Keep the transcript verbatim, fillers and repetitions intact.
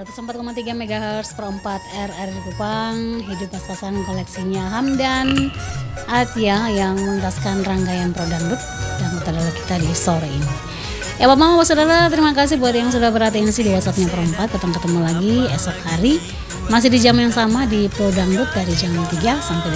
seratus empat koma tiga megahertz per empat R R di Kupang. Hidup pas-pasan koleksinya Hamdan Atia yang mengentaskan rangkaian Pro Dangdut dan adalah kita di sore ini. Ya Bapak Mama Saudara, terima kasih buat yang sudah beratensi di WhatsAppnya Perempat. Ketemu ketemu lagi esok hari masih di jam yang sama di Pro Dangdut dari jam tiga sampai